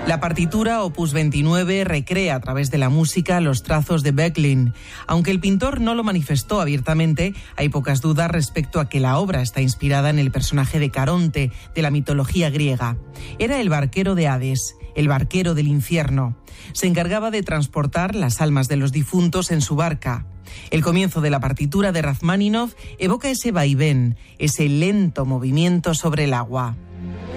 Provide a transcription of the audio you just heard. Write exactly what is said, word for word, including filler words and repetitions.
La partitura opus veintinueve recrea a través de la música los trazos de Böcklin. Aunque el pintor no lo manifestó abiertamente, hay pocas dudas respecto a que la obra está inspirada en el personaje de Caronte, de la mitología griega. Era el barquero de Hades, el barquero del infierno. Se encargaba de transportar las almas de los difuntos en su barca. El comienzo de la partitura de Rachmaninoff evoca ese vaivén, ese lento movimiento sobre el agua.